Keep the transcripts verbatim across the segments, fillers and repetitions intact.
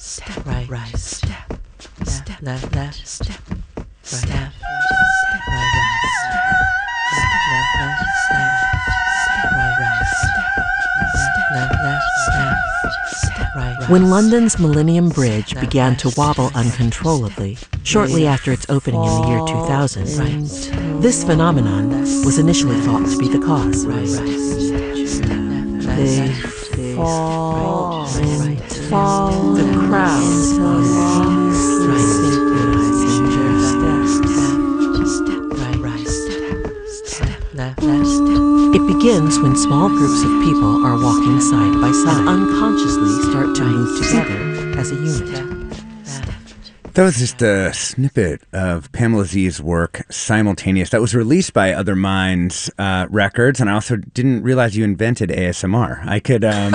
step, right, right, step, step, left, left, step, step, right, right, step, left, left, step, right, right, step, left, left, step, right, right. When London's Millennium Bridge began to wobble uncontrollably shortly after its opening in the year two thousand, this phenomenon was initially thought to be the cause. They fall, fall, the crowds are It begins when small groups of people are walking side by side and unconsciously start to move together as a unit. That was just a snippet of Pamela Z's work, Simultaneous. That was released by Other Minds uh, Records, and I also didn't realize you invented A S M R. I could, um,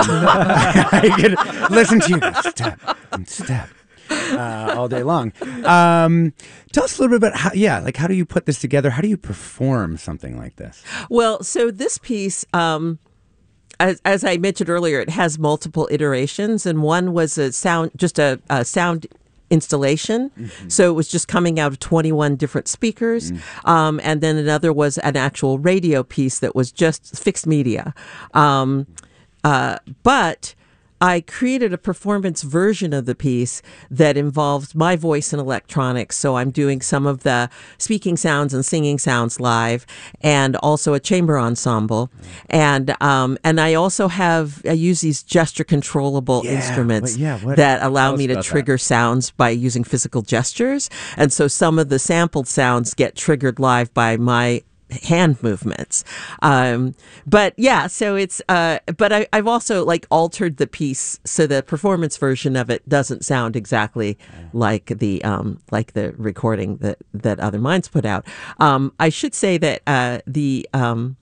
I could listen to you go step and step uh, all day long. Um, tell us a little bit about how, yeah, like how do you put this together? How do you perform something like this? Well, so this piece, um, as, as I mentioned earlier, it has multiple iterations, and one was a sound, just a, a sound installation. Mm-hmm. So it was just coming out of twenty-one different speakers. Mm-hmm. Um, and then another was an actual radio piece that was just fixed media. Um, uh, but I created a performance version of the piece that involves my voice and electronics. So I'm doing some of the speaking sounds and singing sounds live, and also a chamber ensemble. And um, and I also have, I use these gesture controllable yeah, instruments what, yeah, what, that allow me to trigger that. sounds by using physical gestures. And so some of the sampled sounds get triggered live by my hand movements. Um, but yeah, so it's, uh, but I, I've also like altered the piece so the performance version of it doesn't sound exactly like the, um, like the recording that, that Other Minds put out. Um, I should say that, uh, the, um,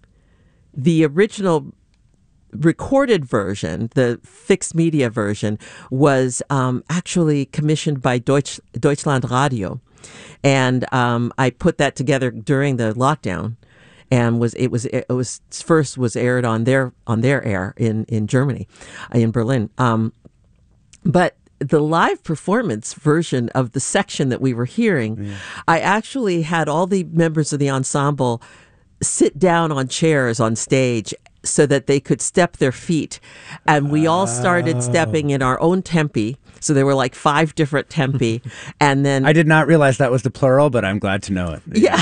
the original recorded version, the fixed media version, was, um, actually commissioned by Deutsch, Deutschland Radio. And um, I put that together during the lockdown, and was it was it was first was aired on their on their air in in Germany, in Berlin. Um, but the live performance version of the section that we were hearing, yeah. I actually had all the members of the ensemble sit down on chairs on stage so that they could step their feet, and we all started oh. stepping in our own tempi. So there were like five different tempi, and then I did not realize that was the plural, but I'm glad to know it. Yeah.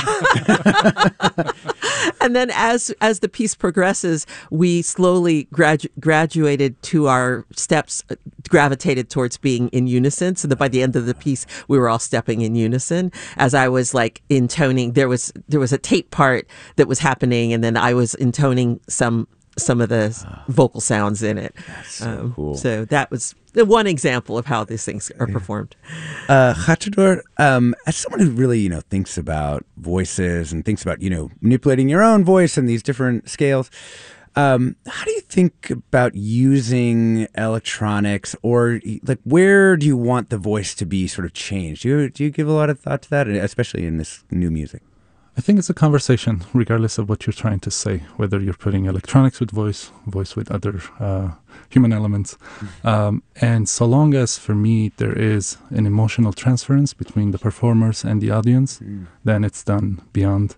And then as as the piece progresses, we slowly gradu- graduated to our steps, uh, gravitated towards being in unison. So that by the end of the piece, we were all stepping in unison. As I was like intoning, there was there was a tape part that was happening, and then I was intoning some. some of the vocal sounds in it. That's so um, cool. So that was the one example of how these things are performed. Uh, Khachador, um, as someone who really, you know, thinks about voices and thinks about, you know, manipulating your own voice and these different scales, um, how do you think about using electronics, or like where do you want the voice to be sort of changed? Do you, do you give a lot of thought to that, especially in this new music? I think it's a conversation, regardless of what you're trying to say, whether you're putting electronics with voice, voice with other uh, human elements. Um, and so long as, for me, there is an emotional transference between the performers and the audience, mm. then it's done beyond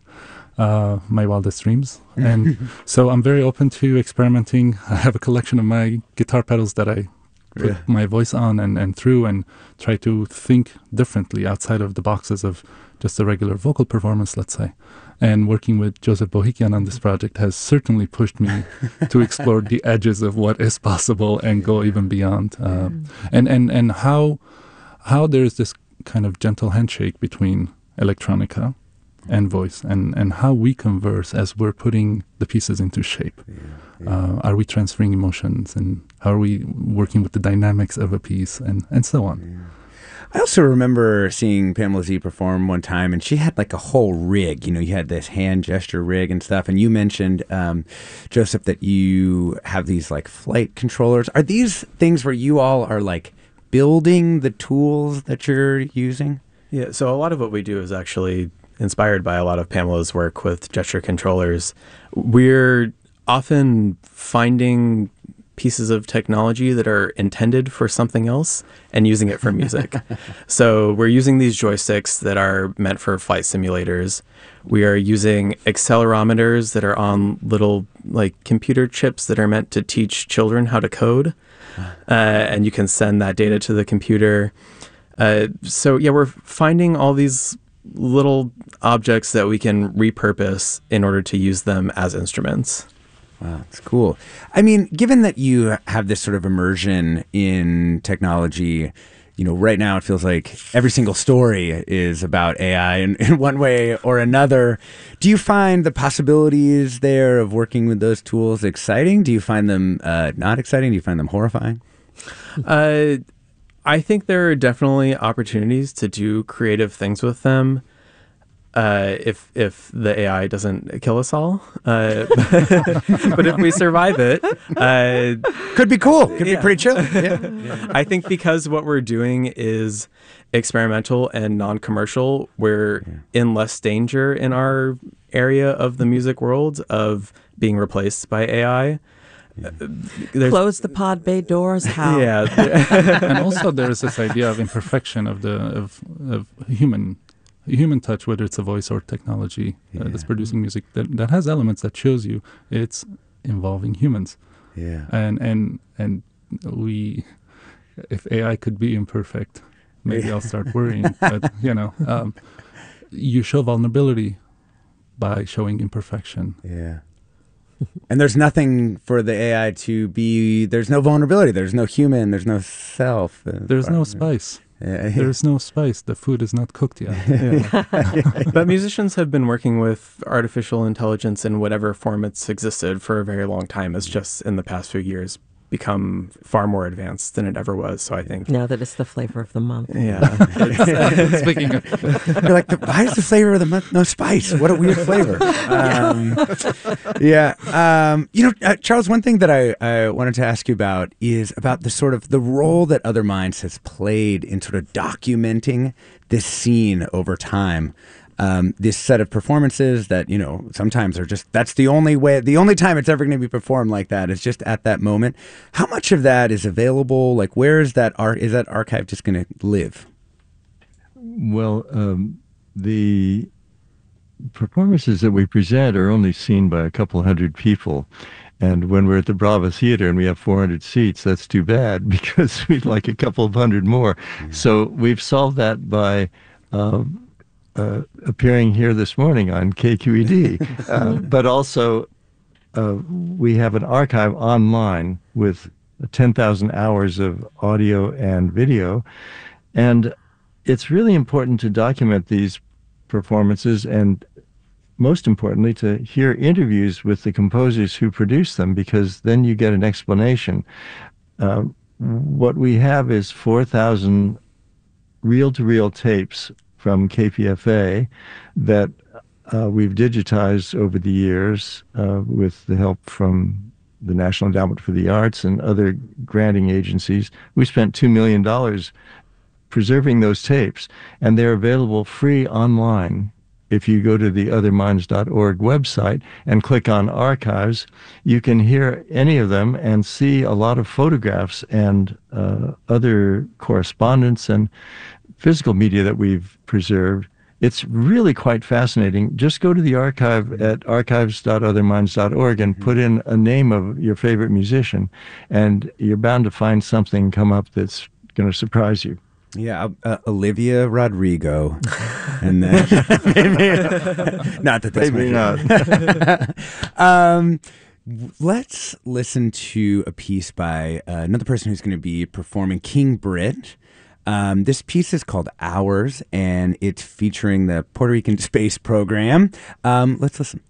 uh, my wildest dreams. And so I'm very open to experimenting. I have a collection of my guitar pedals that I put yeah. my voice on and, and through, and try to think differently outside of the boxes of just a regular vocal performance, let's say. And working with Joseph Bohikian on this project has certainly pushed me to explore the edges of what is possible and go even beyond. Uh, and, and, and how how there's this kind of gentle handshake between electronica and voice, and, and how we converse as we're putting the pieces into shape. Yeah, yeah. Uh, are we transferring emotions, and how are we working with the dynamics of a piece, and, and so on. Yeah. I also remember seeing Pamela Z perform one time, and she had like a whole rig. You know, you had this hand gesture rig and stuff. And you mentioned, um, Joseph, that you have these like flight controllers. Are these things where you all are like building the tools that you're using? Yeah, so a lot of what we do is actually inspired by a lot of Pamela's work with gesture controllers. We're often finding pieces of technology that are intended for something else and using it for music. So we're using these joysticks that are meant for flight simulators. We are using accelerometers that are on little like computer chips that are meant to teach children how to code. Uh, and you can send that data to the computer. Uh, so yeah, we're finding all these little objects that we can repurpose in order to use them as instruments. Wow, that's cool. I mean, given that you have this sort of immersion in technology, you know, right now it feels like every single story is about A I in, in one way or another. Do you find the possibilities there of working with those tools exciting? Do you find them uh, not exciting? Do you find them horrifying? Uh, I think there are definitely opportunities to do creative things with them. Uh, if if the A I doesn't kill us all, uh, but if we survive it, uh, could be cool. Could yeah. be pretty chill. Yeah. yeah. I think because what we're doing is experimental and non-commercial, we're yeah. in less danger in our area of the music world of being replaced by A I. Yeah. Close the pod bay doors. How? Yeah. And also there is this idea of imperfection of the of of human. human touch, whether it's a voice or technology uh, yeah. that's producing music that, that has elements that shows you it's involving humans. Yeah. And and and we, if A I could be imperfect, maybe yeah. I'll start worrying. But you know, um, you show vulnerability by showing imperfection. Yeah. And there's nothing for the A I to be. There's no vulnerability. There's no human. There's no self. There's no spice. Yeah, yeah. There's no spice. The food is not cooked yet. Yeah. But musicians have been working with artificial intelligence in whatever form it's existed for a very long time. It's just in the past few years become far more advanced than it ever was. So I think now that it's the flavor of the month. Yeah. Speaking of, you're like, why is the flavor of the month no spice? What a weird flavor. Um, yeah. Um, you know, uh, Charles, one thing that I, I wanted to ask you about is about the sort of the role that Other Minds has played in sort of documenting this scene over time. Um, this set of performances that, you know, sometimes are just, that's the only way, the only time it's ever going to be performed like that is just at that moment. How much of that is available? Like, where is that art, is that archive just going to live? Well, um, the performances that we present are only seen by a couple hundred people. And when we're at the Brava Theater and we have four hundred seats, that's too bad because we'd like a couple of hundred more. Mm-hmm. So we've solved that by um, Uh, appearing here this morning on K Q E D, uh, but also uh, we have an archive online with ten thousand hours of audio and video, and it's really important to document these performances and, most importantly, to hear interviews with the composers who produce them, because then you get an explanation. Uh, what we have is four thousand reel-to-reel tapes from K P F A that uh, we've digitized over the years uh, with the help from the National Endowment for the Arts and other granting agencies. We spent two million dollars preserving those tapes, and they're available free online. If you go to the other minds dot org website and click on archives, you can hear any of them and see a lot of photographs and uh, other correspondence and physical media that we've preserved. It's really quite fascinating. Just go to the archive at archives dot other minds dot org and put in a name of your favorite musician, and you're bound to find something come up that's going to surprise you. Yeah, uh, Olivia Rodrigo, and then maybe, not that that's maybe not. um, let's listen to a piece by uh, another person who's going to be performing, King Britt. Um, this piece is called Hours, and it's featuring the Puerto Rican Space Program. Um, let's listen.